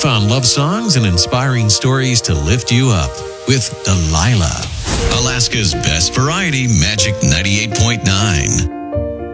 found love songs and inspiring stories to lift you up with Delilah. Alaska's best variety, Magic 98.9.